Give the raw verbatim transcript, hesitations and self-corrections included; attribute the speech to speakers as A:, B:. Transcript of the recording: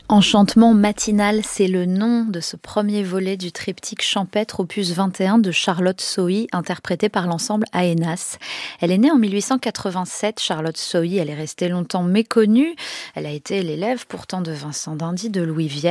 A: Enchantement matinal, c'est le nom de ce premier volet du triptyque champêtre opus vingt et un de Charlotte Sohi, interprété par l'ensemble Aenas. Elle est née en mille huit cent quatre-vingt-sept, Charlotte Sohi, elle est restée longtemps méconnue. Elle a été l'élève pourtant de Vincent d'Indy, de Louis Vierne.